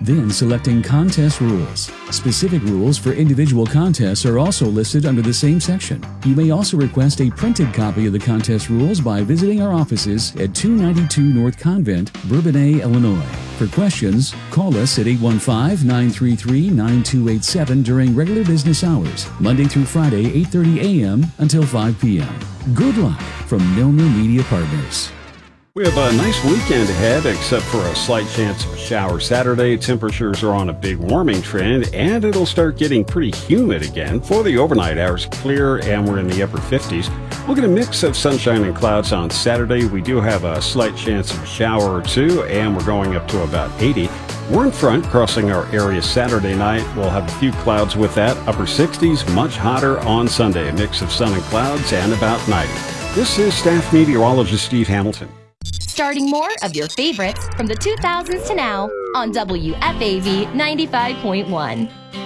then selecting Contest Rules. Specific rules for individual contests are also listed under the same section. You may also request a printed copy of the contest rules by visiting our offices at 292 North Convent, Bourbonnais, Illinois. For questions, call us at 815-933-9287 during regular business hours, Monday through Friday, 8:30 a.m. until 5 p.m. Good luck from Milner Media Partners. We have a nice weekend ahead, except for a slight chance of a shower Saturday. Temperatures are on a big warming trend, and it'll start getting pretty humid again. For the overnight hours, clear, and we're in the upper 50s. We'll get a mix of sunshine and clouds on Saturday. We do have a slight chance of a shower or two, and we're going up to about 80. Warm front crossing our area Saturday night. We'll have a few clouds with that. Upper 60s, much hotter on Sunday. A mix of sun and clouds, and about 90. This is staff meteorologist Steve Hamilton. Starting more of your favorites from the 2000s to now on WFAV 95.1.